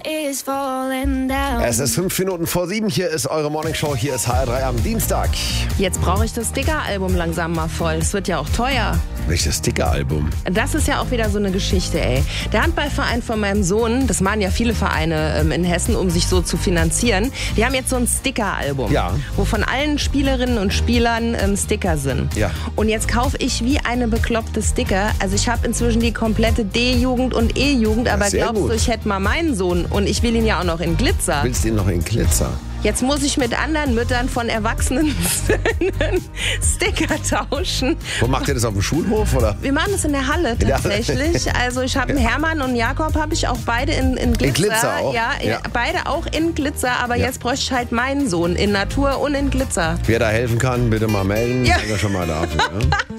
is falling down. Es ist 5 Minuten vor 7. Hier ist eure Morningshow. Hier ist HR3 am Dienstag. Jetzt brauche ich das Sticker-Album langsam mal voll. Es wird ja auch teuer. Welches Sticker-Album? Das ist ja auch wieder so eine Geschichte, ey. Der Handballverein von meinem Sohn, das machen ja viele Vereine in Hessen, um sich so zu finanzieren, die haben jetzt so ein Sticker-Album, Ja. wo von allen Spielerinnen und Spielern Sticker sind. Ja. Und jetzt kaufe ich wie eine bekloppte Sticker. Also ich habe inzwischen die komplette D-Jugend und E-Jugend, aber Sehr glaubst gut. du, ich hätte mal meinen Sohn und ich will ihn ja auch noch in Glitzer. Willst du ihn noch in Glitzer? Jetzt muss ich mit anderen Müttern von erwachsenen Söhnen Sticker tauschen. Wo macht ihr das, auf dem Schulhof, oder? Wir machen das in der Halle der Halle. tatsächlich. Also ich habe einen Hermann und einen Jakob, habe ich auch beide in Glitzer. In Glitzer auch? Ja, Ja. beide auch in Glitzer. Aber Ja. jetzt bräuchte ich halt meinen Sohn in Natur und in Glitzer. Wer da helfen kann, bitte mal melden. Ja. Danke schon mal dafür. Ne?